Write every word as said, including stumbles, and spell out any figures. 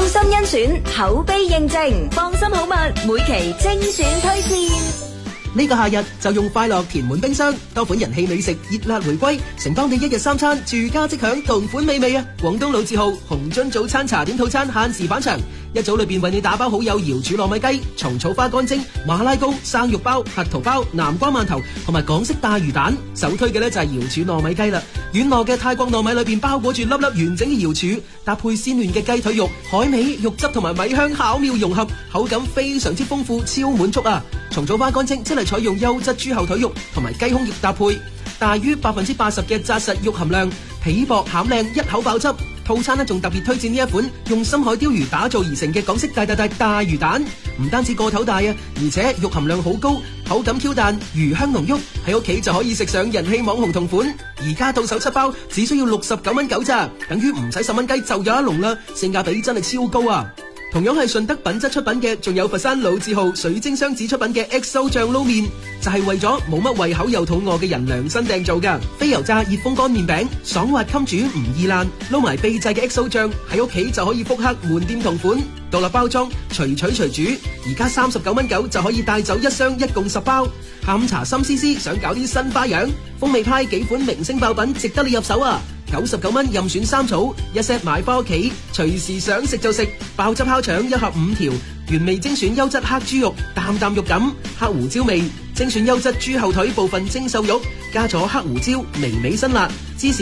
心甄選，口碑認證，放心好物，每期精選推薦。 呢個夏日就用快樂填滿冰箱，多款人氣美食熱辣回歸，承當你一日三餐住家即享同款美味啊！廣東老字號紅樽早餐茶點套餐限時返場，一早裏邊為你打包好有瑤柱糯米雞、蟲草花乾蒸、馬拉糕、生肉包、核桃包、南瓜饅頭同埋港式大魚蛋。首推嘅呢就係瑤柱糯米雞啦，軟糯嘅泰國糯米裏邊包裹住粒粒完整嘅瑤柱，搭配鮮嫩嘅雞腿肉、海味、肉汁同埋米香巧妙融合，口感非常之豐富，超滿足啊！蟲草花乾蒸即係採用優質豬後腿肉同埋雞胸肉搭配，大於百分之八十嘅紮實肉含量，皮薄餡靚，一口爆汁。套餐呢仲特別推薦呢一款用深海鯛魚打造而成嘅港式大大大大魚蛋，唔單止個頭大啊，而且肉含量好高，口感 Q 彈，魚香濃郁，喺屋企就可以食上人氣網紅同款。而家到手七包，只需要六十九蚊九咋，等於唔使十蚊雞就有一籠啦，性價比真係超高啊！同樣係順德品質出品嘅，仲有佛山老字號水晶雙子出品嘅 X O 醬撈麵，就係為咗冇乜胃口又肚餓嘅人量身訂造噶。非油炸熱風乾麵餅，爽滑襟煮唔易爛，撈埋秘製嘅 X O 醬，喺屋企就可以復刻門店同款，獨立包裝，隨取隨煮。而家三十九蚊九就可以帶走一箱，一共十包。下午茶心思思想搞啲新花樣，風味派幾款明星爆品值得你入手啊！九十九蚊任選三草，一 set 買返屋企，隨時想食就食。爆汁烤腸一盒五條，原味精選優質黑豬肉，啖啖肉感，黑胡椒味，精選優質豬後腿部分精瘦肉，加咗黑胡椒，微微辛辣，芝士